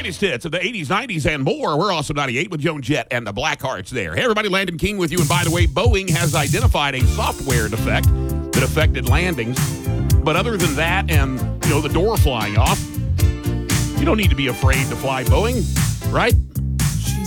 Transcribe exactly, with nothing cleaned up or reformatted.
greatest hits of the eighties, nineties, and more. We're also ninety-eight with Joan Jett and the Blackhearts there. Hey, everybody, Landon King with you. And by the way, Boeing has identified a software defect that affected landings. But other than that and, you know, the door flying off, you don't need to be afraid to fly Boeing, right?